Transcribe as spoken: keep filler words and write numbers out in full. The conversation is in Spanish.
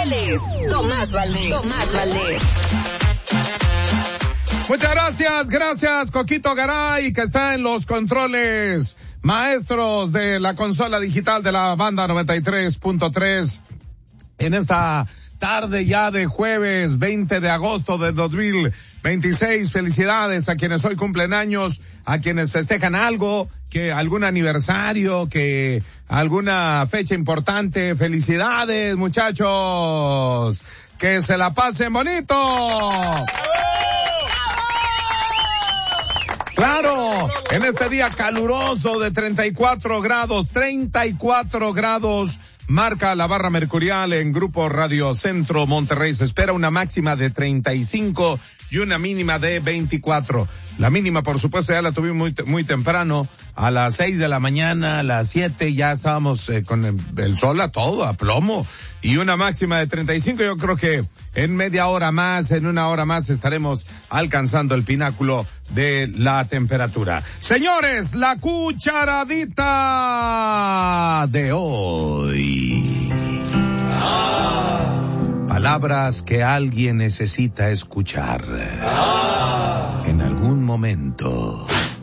Él es Tomás Valdés. Tomás Valdés. Muchas gracias, gracias Coquito Garay, que está en los controles maestros de la consola digital de la banda noventa y tres punto tres en esta tarde ya de jueves veinte de agosto de dos mil veintiséis. Felicidades a quienes hoy cumplen años, a quienes festejan algo, que algún aniversario, que alguna fecha importante. Felicidades, muchachos, que se la pasen bonito. Claro, en este día caluroso de treinta y cuatro grados, treinta y cuatro grados, marca la barra mercurial en Grupo Radio Centro Monterrey. Se espera una máxima de treinta y cinco y una mínima de veinticuatro. La mínima, por supuesto, ya la tuvimos muy, muy temprano, a las seis de la mañana, a las siete, ya estábamos eh, con el, el sol a todo, a plomo, y una máxima de treinta y cinco. Yo creo que en media hora más, en una hora más, estaremos alcanzando el pináculo de la temperatura. Señores, la cucharadita de hoy. Ah. Palabras que alguien necesita escuchar. Ah. En algún momento